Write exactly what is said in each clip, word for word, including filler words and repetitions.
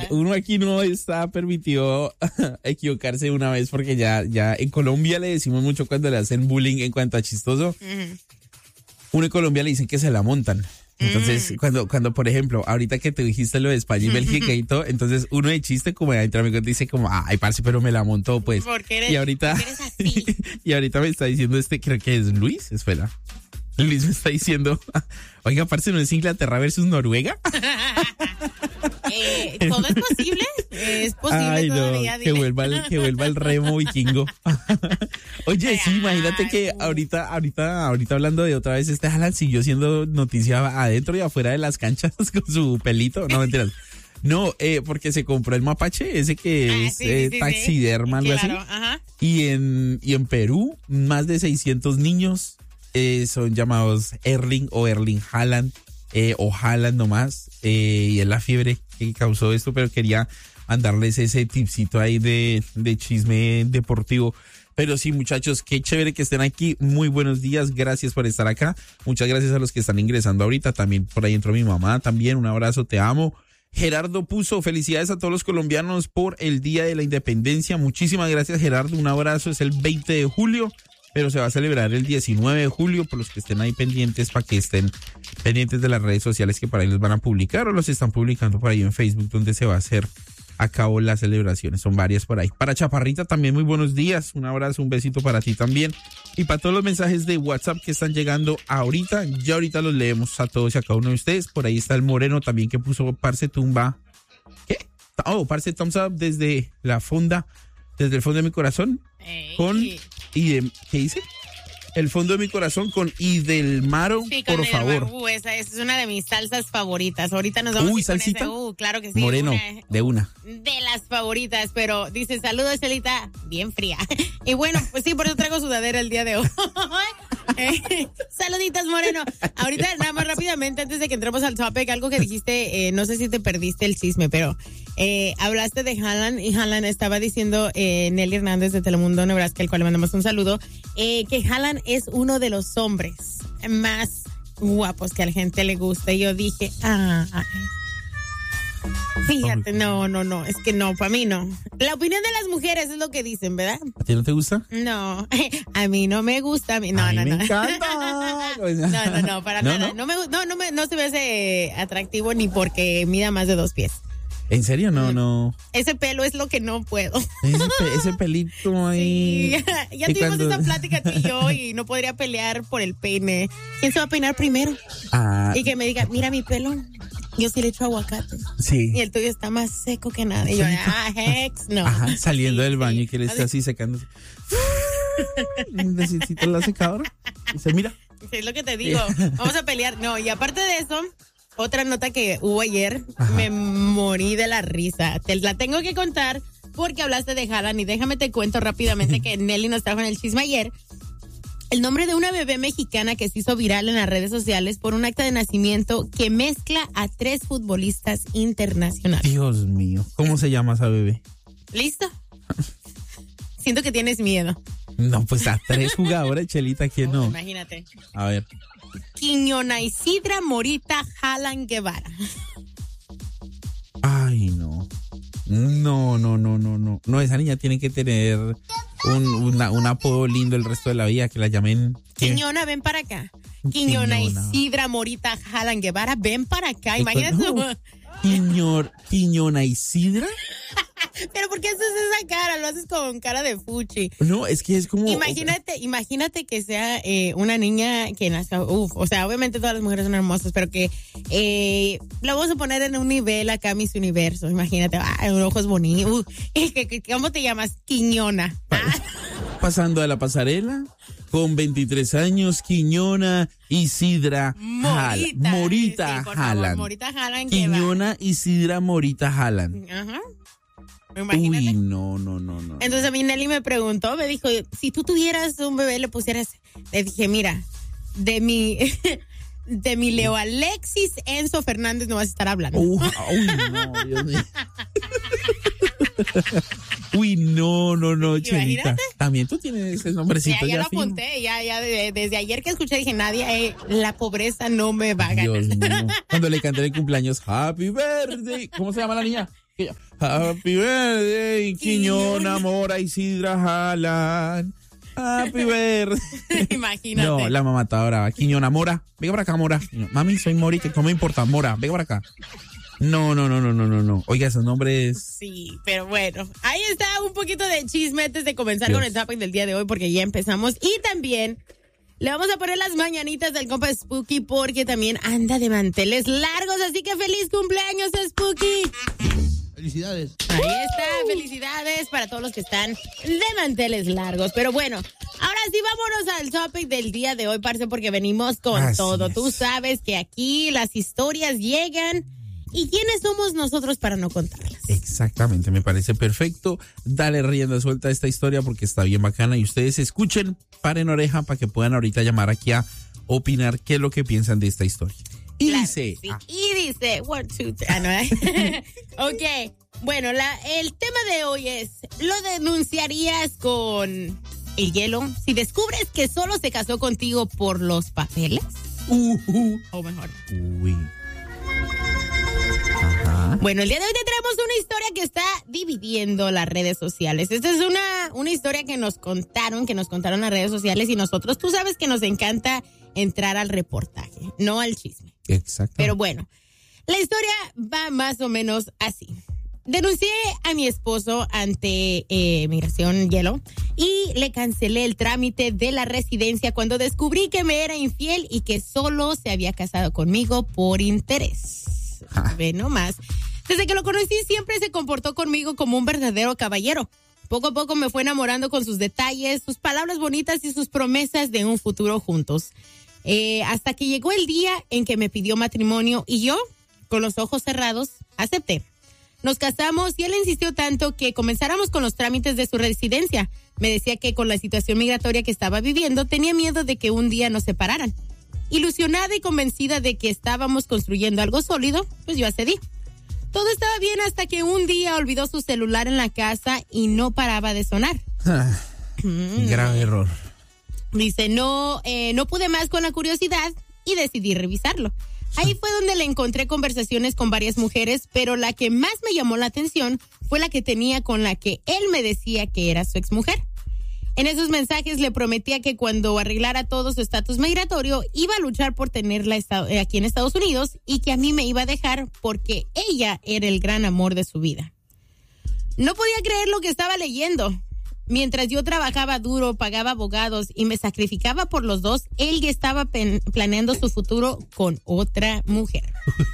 uno aquí no está permitido equivocarse una vez porque ya, ya en Colombia le decimos mucho cuando le hacen bullying en cuanto a chistoso. Uh-huh. Uno en Colombia le dicen que se la montan. Entonces, mm. cuando, cuando, por ejemplo, ahorita que te dijiste lo de España y Bélgica y todo, entonces uno de chiste como entre amigos dice como, ay, parce, pero me la montó, pues. Porque eres, y ahorita, porque eres así. Y ahorita me está diciendo este, creo que es Luis, espera. Luis me está diciendo, oiga, parce, ¿no es Inglaterra versus Noruega? eh, ¿Todo es posible? Es posible ay, todavía. No, que vuelva el, que vuelva el remo vikingo. Oye, sí, imagínate que ahorita, ahorita, ahorita hablando de otra vez, este Haaland siguió siendo noticia adentro y afuera de las canchas con su pelito. No, mentiras. No, eh, porque se compró el mapache, ese que ah, es sí, eh, sí, taxiderma, sí. algo Claro, así. ajá. Y en, y en Perú, más de seiscientos niños eh, son llamados Erling o Erling Haaland, eh, o Haaland nomás, eh, y es la fiebre que causó esto, pero quería mandarles ese tipcito ahí de, de chisme deportivo. Pero sí, muchachos, qué chévere que estén aquí. Muy buenos días, gracias por estar acá. Muchas gracias a los que están ingresando ahorita. También por ahí entró mi mamá, también un abrazo, te amo. Gerardo puso, felicidades a todos los colombianos por el Día de la Independencia. Muchísimas gracias, Gerardo, un abrazo. Es el veinte de julio, pero se va a celebrar el diecinueve de julio, por los que estén ahí pendientes, para que estén pendientes de las redes sociales que por ahí les van a publicar o los están publicando por ahí en Facebook, donde se va a hacer a cabo las celebraciones. Son varias por ahí. Para Chaparrita también muy buenos días, un abrazo, un besito para ti también. Y para todos los mensajes de WhatsApp que están llegando ahorita, ya ahorita los leemos a todos y a cada uno de ustedes. Por ahí está el Moreno también que puso Parce Tumba. ¿Qué? Oh, Parce Thumbs Up desde la fonda, desde el fondo de mi corazón. Ey. Con, y de, ¿qué dice? El fondo de mi corazón con Idelmaro, sí, por favor. Uh, esa, esa es una de mis salsas favoritas. Ahorita nos vamos Uy, a con salsita. Ese, uh, claro que sí. Moreno, una, de una. De las favoritas, pero dice, saludos, Celita, bien fría. Y bueno, pues sí, por eso traigo sudadera el día de hoy. eh, saluditas, Moreno. Ahorita, nada más rápidamente, antes de que entremos al topic, algo que dijiste, eh, no sé si te perdiste el chisme, pero eh, hablaste de Haaland, y Haaland estaba diciendo, eh, Nelly Hernández de Telemundo, Nebraska, el cual le mandamos un saludo, eh, que Haaland es uno de los hombres más guapos que a la gente le gusta. Y yo dije, ah, fíjate, no, no, no, es que no, para mí no. La opinión de las mujeres es lo que dicen, ¿verdad? ¿A ti no te gusta? No, a mí no me gusta, a mí, no, a mí no, me no. encanta. No, no, no, para no, nada. No, no, me, no, no, me, no se me hace atractivo ni porque mida más de dos pies. ¿En serio? No, no. Ese pelo es lo que no puedo. Ese, pe- ese pelito ahí. Sí. Ya tuvimos cuando... esa plática tú y yo y no podría pelear por el peine. ¿Quién se va a peinar primero? Ah. Y que me diga, mira mi pelo, yo sí le echo aguacate. Sí. Y el tuyo está más seco que nada. Y yo, ah, hex, no. Ajá, saliendo sí, del baño sí. y que le esté así secándose. Necesito la secadora. Dice, mira. Sí, es lo que te digo. Vamos a pelear. No, y aparte de eso, otra nota que hubo ayer, ajá, me morí de la risa. Te la tengo que contar porque hablaste de Haaland y déjame te cuento rápidamente que Nelly nos trajo en el chisme ayer. El nombre de una bebé mexicana que se hizo viral en las redes sociales por un acta de nacimiento que mezcla a tres futbolistas internacionales. Dios mío, ¿cómo se llama esa bebé? ¿Listo? Siento que tienes miedo. No, pues a tres jugadores, Chelita, ¿quién no? Imagínate. A ver. Quiñona Isidra Morita Haaland Guevara. Ay, no. No, no, no, no, no. No, esa niña tiene que tener un, una, un apodo lindo el resto de la vida, que la llamen. ¿Qué? Quiñona, ven para acá. Quiñona, Quiñona Isidra Morita Haaland Guevara, ven para acá. Imagínate. No. Quiñor, Quiñona Isidra. Pero ¿por qué haces esa cara? Lo haces con cara de fuchi. No, es que es como... Imagínate, imagínate que sea eh, una niña que nazca, uf, o sea, obviamente todas las mujeres son hermosas, pero que eh, la vamos a poner en un nivel acá, Miss Universo. Imagínate, ah, ojos bonitos. Uh, ¿Cómo te llamas? Quiñona. Ah. Pasando a la pasarela, con veintitrés años, Quiñona Isidra Haaland. Morita sí, Haaland. Morita Haaland. Quiñona Isidra Morita Haaland. Ajá. Imagínate. Uy, no, no, no, no. Entonces a mí Nelly me preguntó, me dijo, si tú tuvieras un bebé, le pusieras, le dije, mira, de mi, de mi Leo Alexis Enzo Fernández no vas a estar hablando. Uh, uy, no, Dios mío. Uy, no, no, no, Chelita. Imagínate. También tú tienes ese nombrecito. Ya, ya, ya lo apunté, ya, ya, de, desde ayer que escuché dije, nadie, eh, la pobreza no me va a ganar. Dios mío. Cuando le canté el cumpleaños, Happy Birthday. ¿Cómo se llama la niña? Happy birthday, Quiñona Mora y Sidra Jalan. Happy birthday. Imagínate. No, la mamá está brava. Quiñona Mora, venga para acá, Mora. Mami, soy Mori, que no me importa, Mora, venga para acá. No, no, no, no, no, no, no. Oiga, esos nombres. Sí, pero bueno, ahí está un poquito de chisme antes de comenzar Dios. con el topic del día de hoy, porque ya empezamos. Y también le vamos a poner las mañanitas del compa Spooky, porque también anda de manteles largos, así que feliz cumpleaños, Spooky. Felicidades. Ahí está, felicidades para todos los que están de manteles largos. Pero bueno, ahora sí vámonos al topic del día de hoy, parce, porque venimos con Así todo. es. Tú sabes que aquí las historias llegan. ¿Y quiénes somos nosotros para no contarlas? Exactamente, me parece perfecto. Dale rienda suelta a esta historia porque está bien bacana y ustedes escuchen, paren oreja para que puedan ahorita llamar aquí a opinar qué es lo que piensan de esta historia. Y Claro, dice, sí. ah, Y dice, one, two, three. Ah, no, ¿eh? Ok, bueno, la, el tema de hoy es, ¿lo denunciarías con el hielo si descubres que solo se casó contigo por los papeles? uh, uh, O mejor. uy. Ajá. Bueno, el día de hoy te traemos una historia que está dividiendo las redes sociales. Esta es una, una historia que nos contaron, que nos contaron las redes sociales y nosotros, tú sabes que nos encanta entrar al reportaje, no al chisme. Exacto. Pero bueno, la historia va más o menos así. Denuncié a mi esposo ante eh, Migración Hielo y le cancelé el trámite de la residencia cuando descubrí que me era infiel y que solo se había casado conmigo por interés. Ah. Ve nomás. Desde que lo conocí siempre se comportó conmigo como un verdadero caballero. Poco a poco me fue enamorando con sus detalles, sus palabras bonitas y sus promesas de un futuro juntos. Eh, hasta que llegó el día en que me pidió matrimonio y yo, con los ojos cerrados, acepté. Nos casamos y él insistió tanto que comenzáramos con los trámites de su residencia. Me decía que con la situación migratoria que estaba viviendo tenía miedo de que un día nos separaran. Ilusionada y convencida de que estábamos construyendo algo sólido, pues yo accedí. Todo estaba bien hasta que un día olvidó su celular en la casa y no paraba de sonar. Ah, Mm. grave error. Dice, no, eh, no pude más con la curiosidad y decidí revisarlo. Ahí fue donde le encontré conversaciones con varias mujeres, pero la que más me llamó la atención fue la que tenía con la que él me decía que era su exmujer. En esos mensajes le prometía que cuando arreglara todo su estatus migratorio iba a luchar por tenerla aquí en Estados Unidos y que a mí me iba a dejar porque ella era el gran amor de su vida. No podía creer lo que estaba leyendo. Mientras yo trabajaba duro, pagaba abogados y me sacrificaba por los dos, él ya estaba pen- planeando su futuro con otra mujer.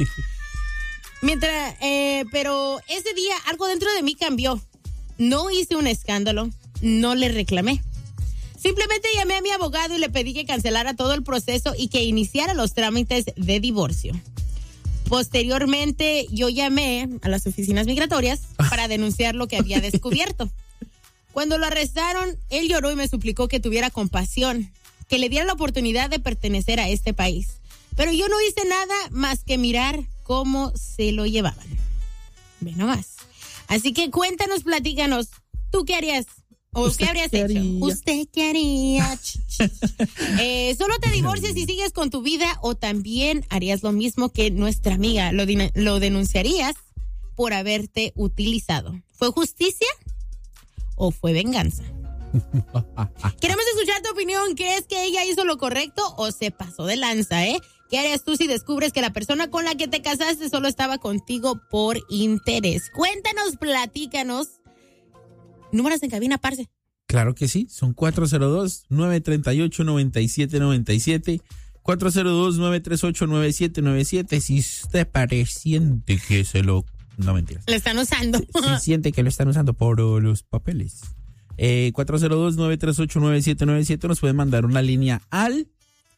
Mientras, eh, pero ese día algo dentro de mí cambió. No hice un escándalo, no le reclamé. Simplemente llamé a mi abogado y le pedí que cancelara todo el proceso y que iniciara los trámites de divorcio. Posteriormente, yo llamé a las oficinas migratorias para denunciar lo que había descubierto. Cuando lo arrestaron, él lloró y me suplicó que tuviera compasión, que le diera la oportunidad de pertenecer a este país. Pero yo no hice nada más que mirar cómo se lo llevaban. Ve nomás. Así que cuéntanos, platícanos, ¿tú qué harías? ¿O qué habrías qué hecho? haría? ¿Usted qué haría? eh, ¿Solo te divorcias y sigues con tu vida o también harías lo mismo que nuestra amiga? ¿Lo, din- lo denunciarías por haberte utilizado? ¿Fue justicia o fue venganza? Queremos escuchar tu opinión. ¿Crees que ella hizo lo correcto o se pasó de lanza, eh? ¿Qué harías tú si descubres que la persona con la que te casaste solo estaba contigo por interés? Cuéntanos, platícanos. Números en cabina, parce. Claro que sí, son cuatro cero dos, nueve tres ocho, nueve siete nueve siete, cuatro cero dos, nueve tres ocho, nueve siete nueve siete. Si usted pareciente que se lo... No, mentiras. Lo están usando. Si siente que lo están usando por uh, los papeles. Eh, cuatro cero dos, nueve tres ocho, nueve siete nueve siete nos pueden mandar una línea al...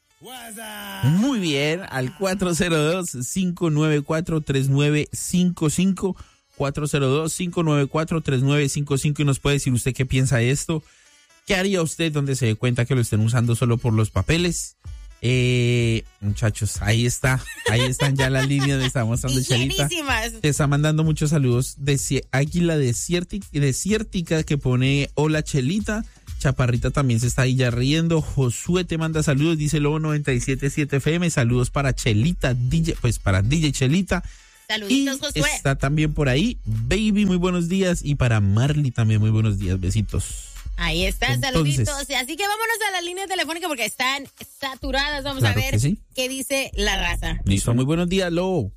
Muy bien, al cuatro cero dos, cinco nueve cuatro, tres nueve cinco cinco, cuatro cero dos, cinco nueve cuatro, tres nueve cinco cinco y nos puede decir usted qué piensa de esto. ¿Qué haría usted donde se dé cuenta que lo estén usando solo por los papeles? Eh, muchachos, ahí está, ahí están ya las líneas de estamos mostrando Chelita. Llenísimas. Te está mandando muchos saludos de Águila Desiertic- Desiertica que pone hola Chelita. Chaparrita también se está ahí ya riendo. Josué te manda saludos, dice Lobo noventa y siete punto siete F M. Saludos para Chelita, D J, pues para D J Chelita. Saluditos, y Josué. Está también por ahí Baby, muy buenos días. Y para Marley también muy buenos días, besitos. Ahí está, Entonces, saluditos. Así que vámonos a la línea telefónica porque están saturadas. Vamos claro a ver que sí. qué dice la raza. Listo, muy buenos días, Lobo.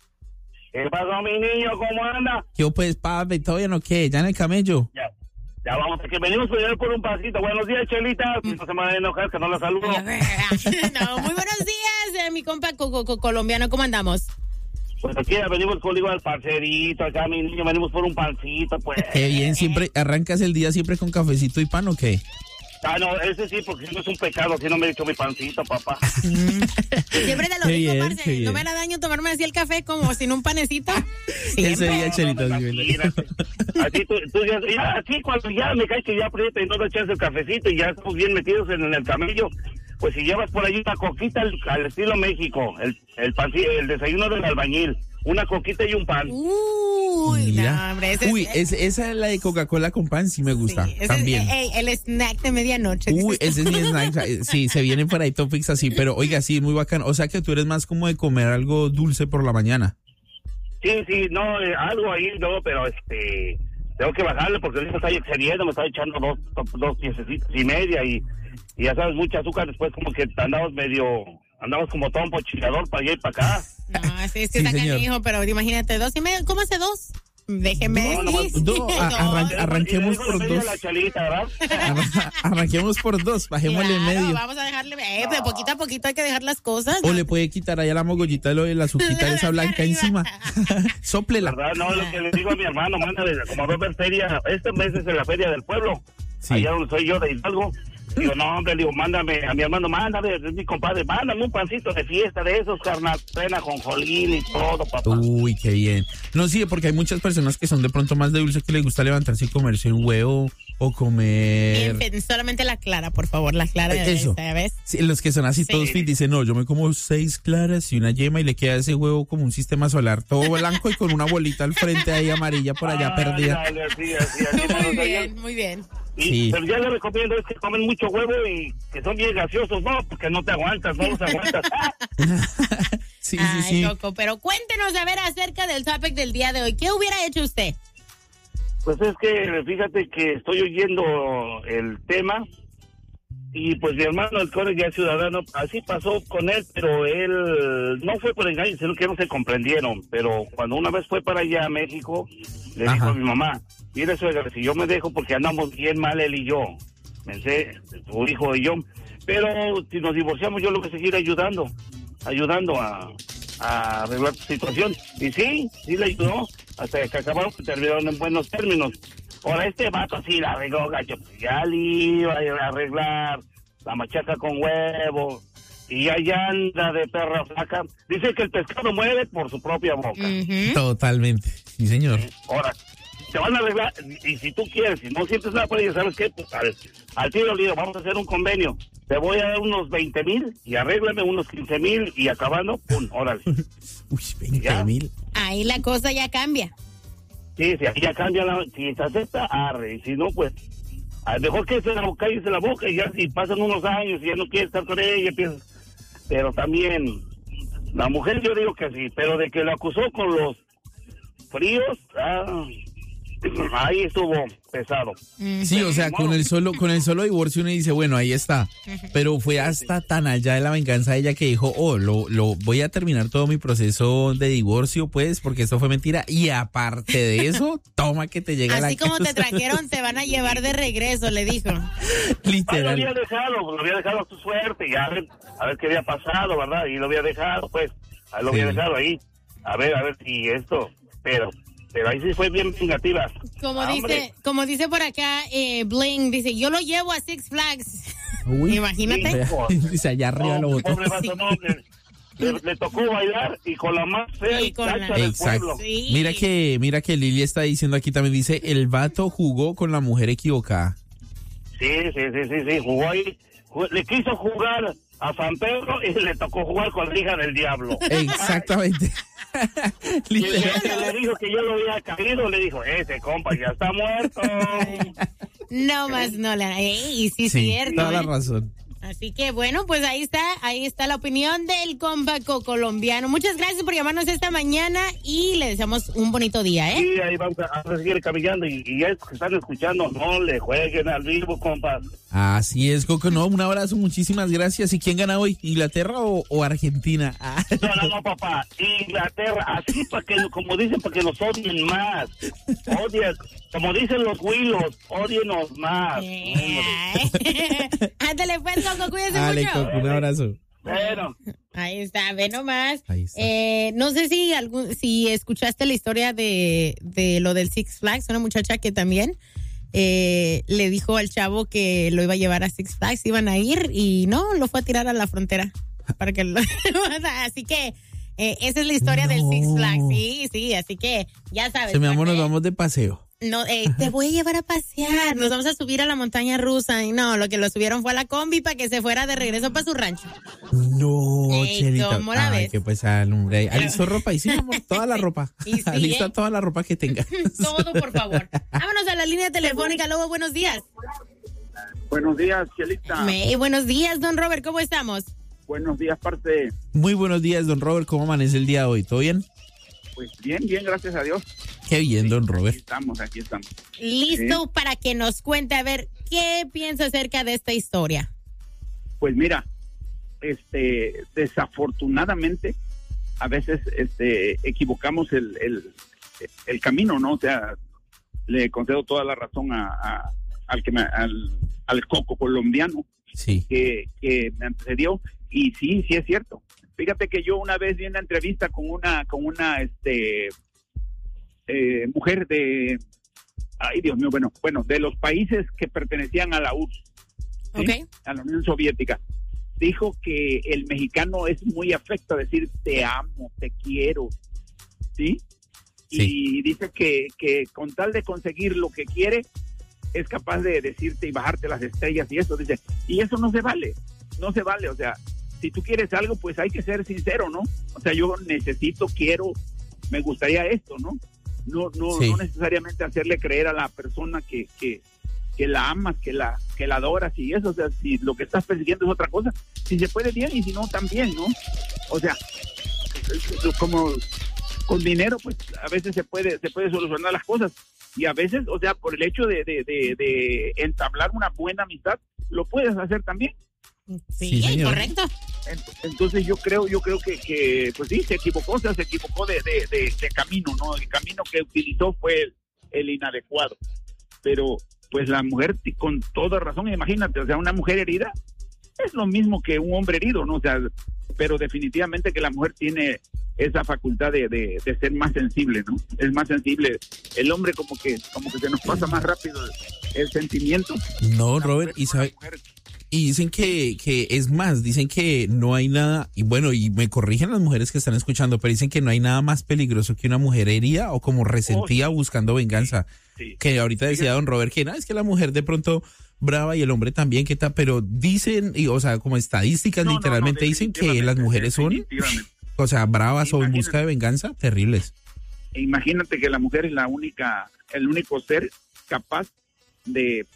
¿Qué pasó, mi niño? ¿Cómo anda? Yo pues, papi, ¿todavía no qué? ¿Ya en el camello? Ya, ya vamos, que venimos a por un pasito. Buenos días, Chelita. No se me van a enojar que no la saludo. No, muy buenos días, eh, mi compa co co co colombiano. ¿Cómo andamos? Pues aquí ya venimos conmigo al parcerito, acá, mi niño, venimos por un pancito, pues. Qué bien, siempre, ¿arrancas el día siempre con cafecito y pan o qué? Ah, no, ese sí, porque si no es un pecado, si no me he hecho mi pancito, papá. Siempre te lo Qué digo, bien, parce. qué bien. No me da daño tomarme así el café como sin un panecito. Ese día, Chelita. No, sí, imagínate. Así tú, tú ya, ya, así cuando ya me caes que ya aprieta y no le echas el cafecito y ya estamos bien metidos en, en el camello, pues si llevas por ahí una coquita al, al estilo México, el, el, panci- el desayuno del albañil, una coquita y un pan. Uy, Mira. no, hombre. Ese Uy, es, es, esa es la de Coca-Cola con pan, sí me gusta. sí, ese también. Es, ey, el snack de medianoche. Uy, dices tú. ese es mi snack. eh, Sí, se vienen por ahí topics así, pero oiga, sí, muy bacano. O sea que tú eres más como de comer algo dulce por la mañana. Sí, sí, no, eh, algo ahí, no, pero este, tengo que bajarle porque ahorita me está excediendo, me está echando dos, dos piececitos y media y, y ya sabes, mucho azúcar, después como que andamos medio, andamos como tompo chillador para allá y para acá. No, sí, es que Sí, está señor. canijo, pero imagínate, dos y medio. ¿Cómo hace dos? Déjeme No, no, decir. no, a- arran- Y le arranquemos digo por de medio dos. a la chalita, ¿verdad? Arra- Arranquemos por dos, bajémosle en Claro, medio. vamos a dejarle, eh, de poquito a poquito hay que dejar las cosas. O ¿no? le puede quitar allá la mogollita de lo de la azuquita esa blanca Arriba. encima. Sóplela. ¿Verdad? No, lo que le digo a mi hermano, mándale, como va a ver feria, este mes es en la feria del pueblo, Sí. allá donde soy yo de Hidalgo. Digo, no, hombre, digo, mándame, a mi hermano, mándame, es mi compadre, mándame un pancito de fiesta de esos, carnal, cena con jolín y todo, papá. Uy, qué bien. No, sí, porque hay muchas personas que son de pronto más de dulce que les gusta levantarse y comerse un huevo o comer... Bien, solamente la clara, por favor, la clara de Eso. esta, ¿ves? Sí, los que son así Sí. todos fit dicen, no, yo me como seis claras y una yema y le queda ese huevo como un sistema solar, todo blanco y con una bolita al frente ahí amarilla por allá Ah, perdida. dale, así, así, así, Muy mano, bien, muy bien. Y, Sí. Pero ya le recomiendo es que comen mucho huevo y que son bien gaseosos, no, porque no te aguantas, no los aguantas. Sí, sí, Ay, sí. Coco, pero cuéntenos a ver acerca del topic del día de hoy. ¿Qué hubiera hecho usted? Pues es que fíjate que estoy oyendo el tema y pues mi hermano el core ya es ciudadano, así pasó con él, pero él no fue por engaño, sino que no se comprendieron, pero cuando una vez fue para allá a México, le dijo Ajá. a mi mamá, mire suegra, si yo me dejo porque andamos bien mal él y yo, pensé, su hijo y yo, pero si nos divorciamos yo lo voy a seguir ayudando, ayudando a, a arreglar tu situación, y sí, sí le ayudó, hasta que acabaron que terminaron en buenos términos. Ahora este vato sí la arregló, gacho, pues ya le iba a arreglar la machaca con huevo, y allá anda de perra flaca. Dice que el pescado muere por su propia boca. Ujú. Totalmente. Sí, señor. Ahora, te van a arreglar, y si tú quieres, si no sientes nada por ella, ¿sabes qué? Pues al, al tiro le digo, vamos a hacer un convenio. Te voy a dar unos veinte mil y arréglame unos quince mil y acabando, pum, órale. Uy, veinte ¿Ya? mil. Ahí la cosa ya cambia. Sí, si aquí ya cambia, la, si se acepta, arre, y si no, pues, a lo mejor que se la boca, cállese la boca, y ya si pasan unos años y ya no quiere estar con ella, empieza. Pero también, la mujer yo digo que sí, pero de que lo acusó con los fríos, ah, ahí estuvo pesado. Sí, o sea, con el solo, con el solo divorcio uno dice, bueno, ahí está. Pero fue hasta tan allá de la venganza de ella que dijo, oh, lo, lo voy a terminar todo mi proceso de divorcio, pues, porque esto fue mentira. Y aparte de eso, toma que te llega la Así como te cosa. trajeron, te van a llevar de regreso, le dijo. Ah, lo Literal. había dejado, lo había dejado a tu suerte, y a ver, a ver qué había pasado, ¿verdad? Y lo había dejado, pues, ahí lo Sí. había dejado ahí. A ver, a ver si esto, pero, pero ahí sí fue bien vengativa. Como Ah, dice, hombre. como dice por acá, eh, Bling, dice, yo lo llevo a Six Flags. Uy. Imagínate. Dice, allá arriba No, lo botó. pobre vato, no, le, le- le tocó bailar y con la más fea Y y con cacha la- del Exacto. pueblo. Sí. Mira que, mira que Lili está diciendo aquí también, dice, el vato jugó con la mujer equivocada. Sí, sí, sí, sí, sí, jugó ahí, jugó- le quiso jugar a San Pedro y le tocó jugar con la hija del diablo. Exactamente. Y el día Literal. que le dijo que yo lo había caído, le dijo, ese compa ya está muerto. No más, no, la, ey, sí, Sí, cierto. toda la ¿eh? razón. Así que bueno, pues ahí está, ahí está la opinión del compa colombiano. Muchas gracias por llamarnos esta mañana y le deseamos un bonito día, ¿eh? Sí, ahí vamos a, a seguir caminando y, y es que están escuchando, no le jueguen al vivo, compas. Así es, Coco, no, un abrazo, muchísimas gracias. ¿Y quién gana hoy? ¿Inglaterra o, o Argentina? Ah. No, no, no, papá, Inglaterra, así para que, como dicen, para que nos odien más. Odien, como dicen los Willos, odienos más. Ándale pues, Coco, cuídese Dale, mucho. Coco, un abrazo. Bueno. Ahí está, ve nomás. Ahí está. Eh, no sé si algún, si escuchaste la historia de, de lo del Six Flags, una muchacha que también eh, le dijo al chavo que lo iba a llevar a Six Flags, iban a ir y no, lo fue a tirar a la frontera. Para que lo, así que eh, esa es la historia No. del Six Flags, sí, sí, así que ya sabes. Se me amor, nos ¿eh? vamos de paseo. No, eh, te voy a llevar a pasear, nos vamos a subir a la montaña rusa y no, lo que lo subieron fue a la combi para que se fuera de regreso para su rancho. No, Ey, Chelita. ¿cómo la Ay, ves? que pues al hombre. Alistó ropa y sí, mi amor, toda la ropa. Y sí, Alista ¿eh? toda la ropa que tenga. Todo, por favor. Vámonos a la línea telefónica, Lobo, buenos días. Buenos días, Chelita. Me, buenos días, don Robert, ¿cómo estamos? Buenos días, parte. Muy buenos días, don Robert. ¿Cómo amanece el día de hoy? ¿Todo bien? Pues bien, bien, gracias a Dios. Qué bien, don Aquí Robert. estamos, aquí estamos. Listo Sí. para que nos cuente, a ver, ¿qué piensa acerca de esta historia? Pues mira, este, desafortunadamente, a veces este, equivocamos el, el, el camino, ¿no? O sea, le concedo toda la razón a, a- al que me, al, al coco colombiano Sí. que, que me antecedió, y sí, sí es cierto. Fíjate que yo una vez vi una entrevista con una, con una, este, eh, mujer de, ay Dios mío, bueno, bueno, de los países que pertenecían a la U R S S, ¿sí? ¿Ok? A la Unión Soviética. Dijo que el mexicano es muy afecto a decir te amo, te quiero, ¿sí? Sí. Y dice que, que con tal de conseguir lo que quiere, es capaz de decirte y bajarte las estrellas y eso, dice, y eso no se vale, no se vale, o sea, si tú quieres algo, pues hay que ser sincero, ¿no? O sea, yo necesito, quiero, me gustaría esto, ¿no? No, no, Sí. no necesariamente hacerle creer a la persona que, que, que la amas, que la, que la adoras y eso, o sea, si lo que estás persiguiendo es otra cosa, si se puede bien y si no también, ¿no? O sea, como con dinero, pues a veces se puede, se puede solucionar las cosas. Y a veces, o sea, por el hecho de, de, de, de entablar una buena amistad, lo puedes hacer también. Sí, Sí, señor. correcto. Ent- Entonces yo creo, yo creo que, que pues sí, se equivocó, o sea, se equivocó de, de, de, de camino, ¿no? El camino que utilizó fue el, el inadecuado. Pero, pues la mujer, t- con toda razón, imagínate, o sea, una mujer herida es lo mismo que un hombre herido, ¿no? O sea, pero definitivamente que la mujer tiene esa facultad de, de, de ser más sensible, ¿no? Es más sensible. El hombre como que, como que se nos pasa más rápido el, el sentimiento. No, La Robert, mujer- y una sabe, mujer- y dicen que, que es más, dicen que no hay nada, y bueno, y me corrigen las mujeres que están escuchando, pero dicen que no hay nada más peligroso que una mujer herida o como resentida buscando venganza. sí. Que ahorita decía don Robert que no, es que la mujer de pronto brava y el hombre también, que tal, pero dicen, y, o sea, como estadísticas No, no, no, literalmente dicen que las definitivamente, mujeres son, definitivamente. o sea, bravas o en Imagínate. busca de venganza, terribles. Imagínate que la mujer es la única, el único ser capaz de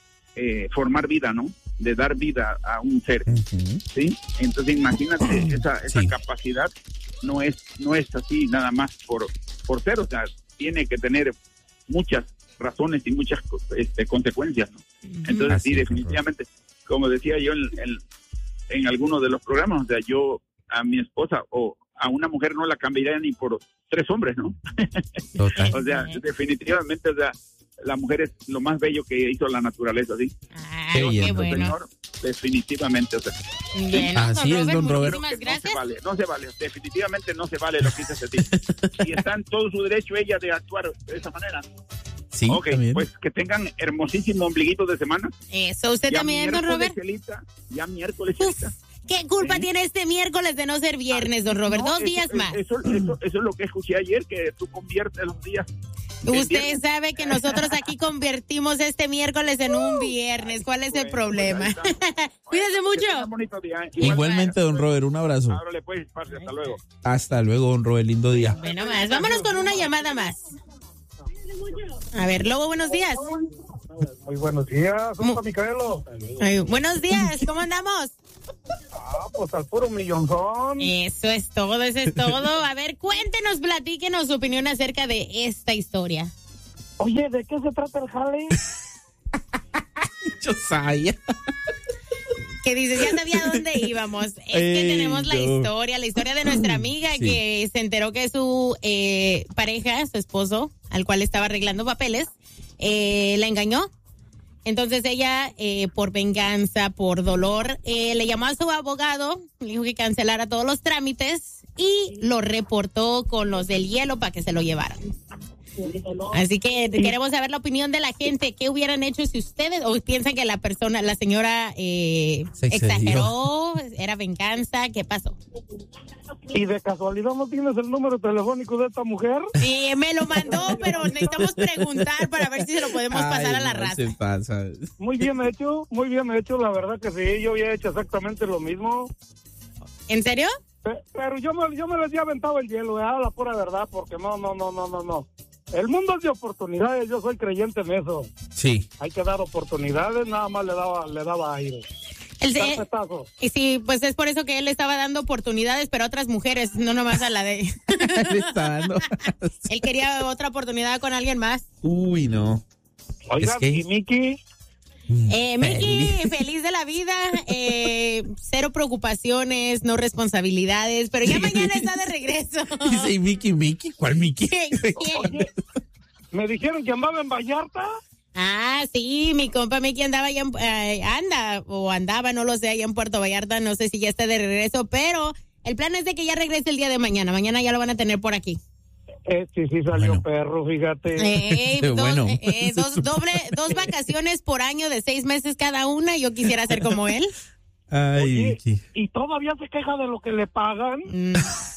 eh, formar vida, ¿no? De dar vida a un ser, Ujú. ¿sí? Entonces imagínate, esa, esa Sí. capacidad no es, no es así nada más por, por ser, o sea, tiene que tener muchas razones y muchas este, consecuencias, ¿no? Entonces Así sí, es, definitivamente, como decía yo en, en, en algunos de los programas, o sea, yo a mi esposa o a una mujer no la cambiaría ni por tres hombres, ¿no? Total. O sea, definitivamente, o sea, la mujer es lo más bello que hizo la naturaleza, ¿sí? Ah, Qué qué, bien, bueno. Señor, definitivamente, o sea, Bien, Así es, don Robert. muchísimas no se gracias. vale, no se vale, definitivamente no se vale lo que hizo ese tipo. Y está en todo su derecho ella de actuar de esa manera. Sí, Ok, también. pues que tengan hermosísimo ombliguito de semana. Eso, usted Ya también, don miércoles, Robert. Chelita, ya miércoles, Uf, Chelita. ¿qué culpa Sí. tiene este miércoles de no ser viernes, don Robert? No, Dos eso- días eso- más. Eso, eso, eso es lo que escuché ayer, que tú conviertes los días. en Usted viernes. sabe que nosotros aquí convertimos este miércoles en un viernes. ¿Cuál es el Bueno, problema? pues ahí está. Cuídese Que tengan mucho. bonito día, ¿eh? Igualmente, don Robert, un abrazo. Ábrale pues, parce, hasta luego. Hasta luego, don Robert, lindo día. Bueno, más. Vámonos con una llamada más. A ver, Lobo, buenos días. Muy buenos días, soy Micaelo. Ay, buenos días, ¿cómo andamos? Ah, pues al puro millonzón. Eso es todo, eso es todo. A ver, cuéntenos, platíquenos su opinión acerca de esta historia. Oye, ¿de qué se trata el jale? Yo sabía. Que dices, ya sabía a dónde íbamos. Es Ey, que tenemos la no. historia, la historia de nuestra amiga Sí. que se enteró que su eh, pareja, su esposo, al cual estaba arreglando papeles, eh, la engañó. Entonces ella, eh, por venganza, por dolor, eh, le llamó a su abogado, le dijo que cancelara todos los trámites y lo reportó con los del hielo para que se lo llevaran. Así que queremos saber la opinión de la gente. ¿Qué hubieran hecho si ustedes o piensan que la persona, la señora eh, Se excedió. exageró, era venganza? ¿Qué pasó? ¿Y de casualidad no tienes el número telefónico de esta mujer? Y me lo mandó, pero necesitamos preguntar para ver si se lo podemos pasar Ay, a la no, raza. se pasa. Muy bien hecho, muy bien hecho, la verdad que sí, yo había hecho exactamente lo mismo. ¿En serio? Pe- Pero yo me, yo me les había aventado el hielo, ¿eh? La pura verdad, porque no, no, no, no, no, no. El mundo es de oportunidades, yo soy creyente en eso. Sí. Hay que dar oportunidades, nada más le daba, le daba aire. El, eh, Carpetazo. y sí, pues es por eso que él le estaba dando oportunidades, pero a otras mujeres, no nomás a la de... Le está dando. Él quería otra oportunidad con alguien más. Uy, no. Oiga, Es que- y Miki, Eh, Miki, feliz de la vida, eh, cero preocupaciones, no responsabilidades, pero ya mañana está de regreso. Dice, ¿y Mickey, Mickey? ¿Cuál Mickey? oye, me dijeron que andaba en Vallarta. Ah, sí, mi compa Miki andaba allá, en- eh, anda, o andaba, no lo sé, allá en Puerto Vallarta, no sé si ya está de regreso, pero el plan es de que ya regrese el día de mañana, mañana ya lo van a tener por aquí. Este sí salió Bueno. perro, fíjate. Eh, dos, Bueno. eh, dos, doble, dos vacaciones por año de seis meses cada una, yo quisiera ser como él. Ay, Oye, Mickey. y todavía se queja de lo que le pagan. Mm.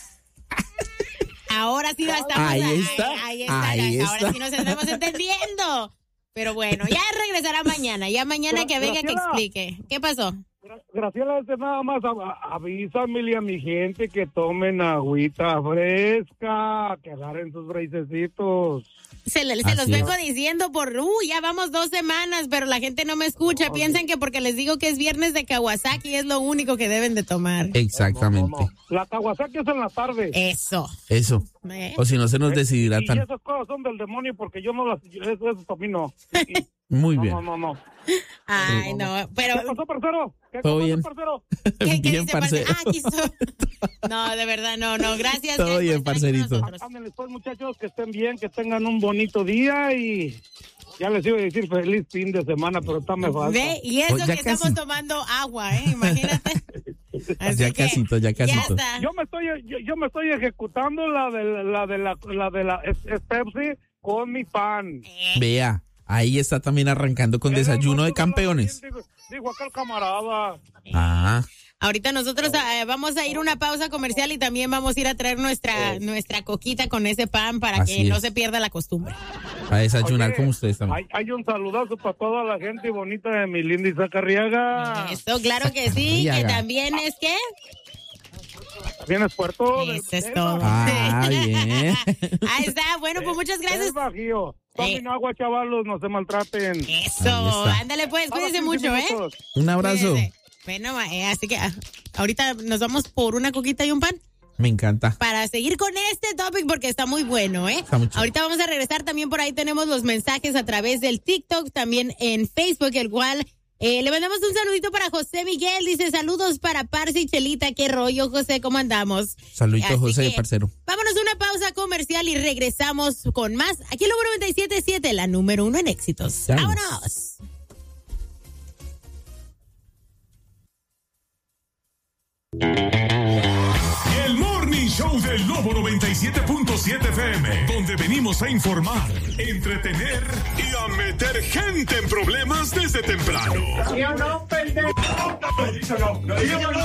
Ahora sí ya estamos. Ahí ahí- está, Ahí, está. ahí Ahora está. sí nos estamos entendiendo. Pero bueno, ya regresará mañana. Ya mañana que venga que Graciela. explique. ¿Qué pasó? Gra- Graciela, este nada más a- avísame a mi gente que tomen agüita fresca, que agarren sus bracecitos. Se, le- se Así los es. vengo diciendo por, uh, ya vamos dos semanas, pero la gente no me escucha. Piensan que porque les digo que es viernes de Kawasaki es lo único que deben de tomar. Exactamente. No, no, no. La Kawasaki es en la tarde. Eso. Eso. ¿Eh? O si no se nos Y deshidratan. esas cosas son del demonio porque yo no las... yo- Eso, eso para mí no. Y- Muy no, bien. no, no, no. Ay, no, pero... ¿Qué pasó, parcero? ¿Qué Todo pasó, bien. parcero? ¿Qué, qué Bien, dice, parce? parcero. Ah, aquí estoy. No, de verdad, no, no. Gracias. Todo gracias por bien, estar aquí con parcerito. nosotros. Ándale, pues, muchachos, que estén bien, que tengan un bonito día y ya les iba a decir feliz fin de semana, pero está me falta. Ve, y eso Oh, ya que casi. estamos tomando agua, ¿eh? Imagínate. Así Ya que, casito, ya casito. está. Yo me estoy yo, yo me estoy ejecutando la de la de la, la de la es, es Pepsi con mi pan. Eh, Vea, ahí está también arrancando con desayuno de campeones. Digo, digo acá el camarada. Ah, Ahorita nosotros eh, vamos a ir a una pausa comercial y también vamos a ir a traer nuestra nuestra coquita con ese pan para Así que no es. se pierda la costumbre. a desayunar Oye, como ustedes también. Hay, hay un saludazo para toda la gente bonita de mi linda Isaac Arriaga. Eso, claro que sí, que Arriaga. también es que... ¿Vienes Puerto? del- Eso es del todo. Ah, bien. Ahí está, bueno, pues muchas Del gracias. Bajío. Tomen Eh. agua, chavalos, no se maltraten. Eso, Ahí está. ándale pues, A los cuídense quince mucho, ¿eh? minutos. Un abrazo. Cuídense. Bueno, eh, así que ah, ahorita nos vamos por una coquita y un pan Me encanta. para seguir con este topic porque está muy bueno, ¿eh? Está muy chido. Ahorita vamos a regresar también por ahí tenemos los mensajes a través del TikTok, también en Facebook, el cual eh, le mandamos un saludito para José Miguel, dice saludos para Parce y Chelita, qué rollo, José, ¿cómo andamos? Saludito, Así José, que, parcero. Vámonos a una pausa comercial y regresamos con más. Aquí el número noventa y siete punto siete, la número uno en éxitos. Ya vamos. ¡Vámonos! El Morning Show del Lobo noventa y siete punto siete F M, donde venimos a informar, entretener y a meter gente en problemas desde temprano.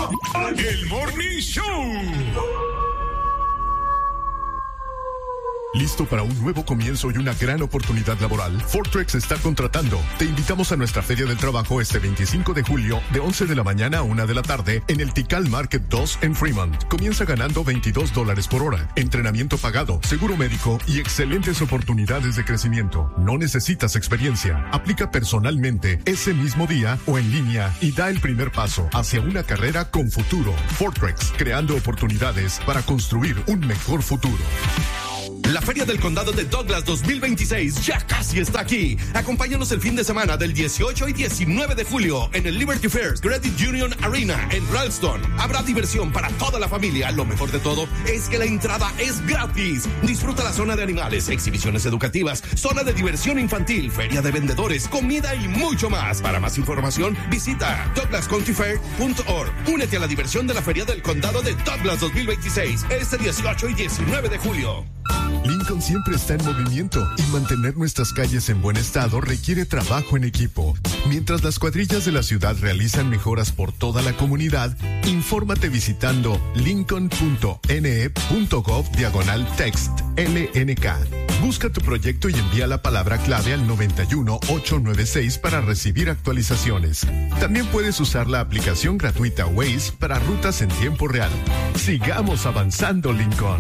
El Morning Show. ¿Listo para un nuevo comienzo y una gran oportunidad laboral? Fortrex está contratando. Te invitamos a nuestra Feria del Trabajo este veinticinco de julio de once de la mañana a una de la tarde en el Tikal Market dos en Fremont. Comienza ganando veintidós dólares por hora, entrenamiento pagado, seguro médico y excelentes oportunidades de crecimiento. No necesitas experiencia. Aplica personalmente ese mismo día o en línea y da el primer paso hacia una carrera con futuro. Fortrex, creando oportunidades para construir un mejor futuro. La Feria del Condado de Douglas dos mil veintiséis ya casi está aquí. Acompáñanos el fin de semana del dieciocho y diecinueve de julio en el Liberty First Credit Union Arena en Ralston. Habrá diversión para toda la familia. Lo mejor de todo es que la entrada es gratis. Disfruta la zona de animales, exhibiciones educativas, zona de diversión infantil, feria de vendedores, comida y mucho más. Para más información, visita douglas county fair punto org. Únete a la diversión de la Feria del Condado de Douglas dos mil veintiséis este dieciocho y diecinueve de julio. Lincoln siempre está en movimiento y mantener nuestras calles en buen estado requiere trabajo en equipo. Mientras las cuadrillas de la ciudad realizan mejoras por toda la comunidad, infórmate visitando lincoln.ne.gov diagonal text L N K. Busca tu proyecto y envía la palabra clave al noventa y uno ochocientos noventa y seis para recibir actualizaciones. También puedes usar la aplicación gratuita Waze para rutas en tiempo real. Sigamos avanzando, Lincoln.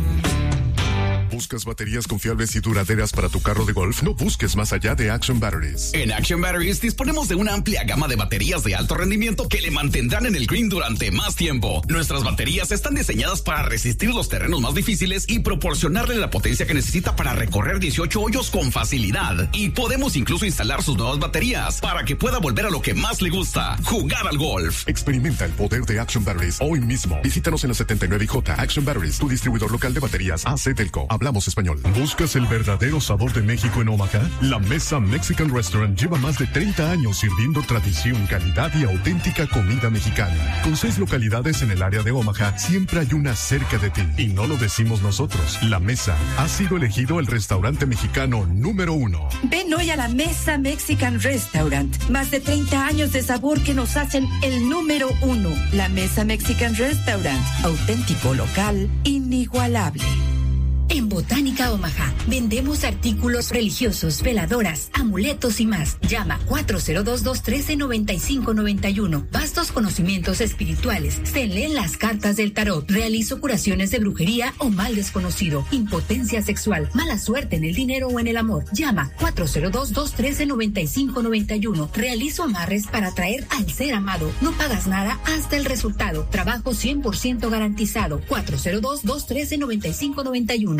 ¿Buscas baterías confiables y duraderas para tu carro de golf? No busques más allá de Action Batteries. En Action Batteries disponemos de una amplia gama de baterías de alto rendimiento que le mantendrán en el green durante más tiempo. Nuestras baterías están diseñadas para resistir los terrenos más difíciles y proporcionarle la potencia que necesita para recorrer dieciocho hoyos con facilidad. Y podemos incluso instalar sus nuevas baterías para que pueda volver a lo que más le gusta, jugar al golf. Experimenta el poder de Action Batteries hoy mismo. Visítanos en la setenta y nueve y J. Action Batteries, tu distribuidor local de baterías A C Telco. Hablamos español. ¿Buscas el verdadero sabor de México en Omaha? La Mesa Mexican Restaurant lleva más de treinta años sirviendo tradición, calidad y auténtica comida mexicana. Con seis localidades en el área de Omaha, siempre hay una cerca de ti. Y no lo decimos nosotros. La Mesa ha sido elegido el restaurante mexicano número uno. Ven hoy a la Mesa Mexican Restaurant. Más de treinta años de sabor que nos hacen el número uno. La Mesa Mexican Restaurant. Auténtico, local, inigualable. En Botánica Omaha vendemos artículos religiosos, veladoras, amuletos y más. Llama cuatro cero dos, dos uno tres, nueve cinco nueve uno. Vastos conocimientos espirituales. Se leen las cartas del tarot. Realizo curaciones de brujería o mal desconocido. Impotencia sexual. Mala suerte en el dinero o en el amor. Llama cuatro cero dos, dos uno tres, nueve cinco nueve uno. Realizo amarres para atraer al ser amado. No pagas nada hasta el resultado. Trabajo cien por ciento garantizado. cuatro cero dos, dos uno tres, nueve cinco nueve uno.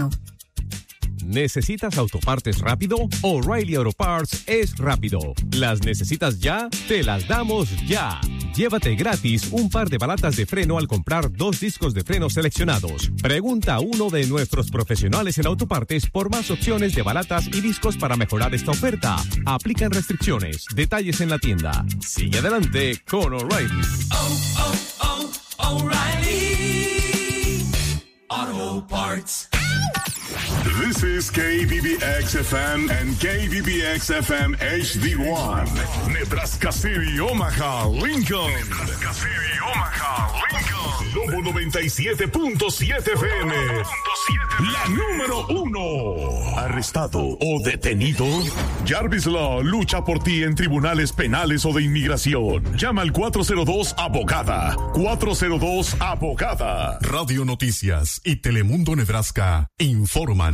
¿Necesitas autopartes rápido? O'Reilly Auto Parts es rápido. ¿Las necesitas ya? Te las damos ya. Llévate gratis un par de balatas de freno al comprar dos discos de freno seleccionados. Pregunta a uno de nuestros profesionales en autopartes por más opciones de balatas y discos para mejorar esta oferta. Aplican restricciones. Detalles en la tienda. Sigue adelante con O'Reilly. Oh, oh, oh, O'Reilly Auto Parts. This is K B B X F M and K B B X F M H D one. Nebraska City, Omaha, Lincoln. Nebraska City, Omaha, Lincoln. Lobo noventa y siete punto siete F M. La número uno. ¿Arrestado o detenido? Jarvis Law lucha por ti en tribunales penales o de inmigración. Llama al cuatro cero dos abogada. cuatro cero dos abogada. Radio Noticias y Telemundo Nebraska informan.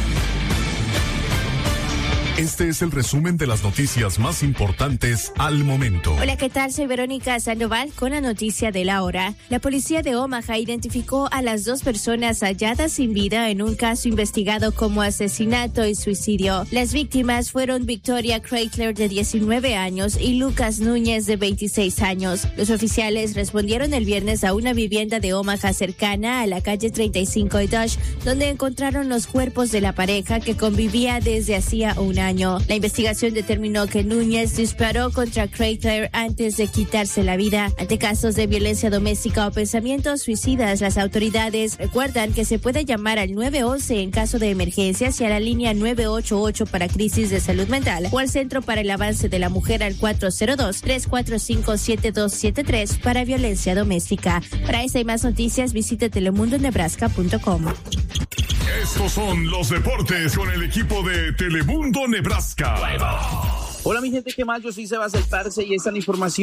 Este es el resumen de las noticias más importantes al momento. Hola, ¿qué tal? Soy Verónica Sandoval con la noticia de la hora. La policía de Omaha identificó a las dos personas halladas sin vida en un caso investigado como asesinato y suicidio. Las víctimas fueron Victoria Kreitler, de diecinueve años, y Lucas Núñez, de veintiséis años. Los oficiales respondieron el viernes a una vivienda de Omaha cercana a la calle treinta y cinco y Dodge, donde encontraron los cuerpos de la pareja que convivía desde hacía un año. La investigación determinó que Núñez disparó contra Kreitler antes de quitarse la vida. Ante casos de violencia doméstica o pensamientos suicidas, las autoridades recuerdan que se puede llamar al nueve once en caso de emergencias y a la línea nueve ocho ocho para crisis de salud mental o al Centro para el Avance de la Mujer al cuatro cero dos, tres cuatro cinco, siete dos siete tres para violencia doméstica. Para esta y más noticias visite telemundo nebraska punto com. Estos son los deportes con el equipo de Telemundo Nebraska. Hola mi gente, ¿qué más? Yo soy Sebas el Parce y esta es la información